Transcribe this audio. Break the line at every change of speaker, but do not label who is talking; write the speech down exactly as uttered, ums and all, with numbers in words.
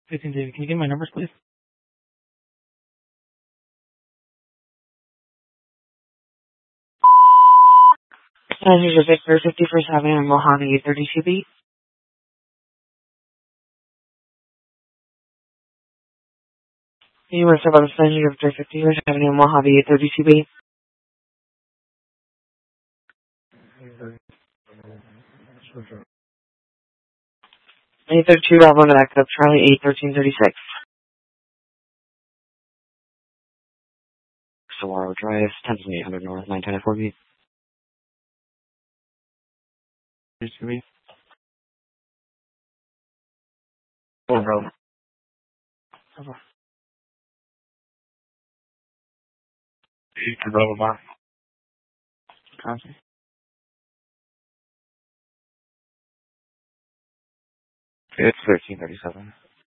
fifteen David, can you give me my numbers, please? And here's your Victor, fifty-first Avenue in Mojave, thirty-two B. You were about to send your Victor, fifty-first Avenue in Mojave, thirty-two B. eight thirty-two Bravo to back up, Charlie eight thirteen thirty-six. Saguaro Drive, ten eight hundred North, nine ten four B. thirty-two B. Oh, bro. Over. eight Bravo Bar. Copy. It's thirteen thirty-seven.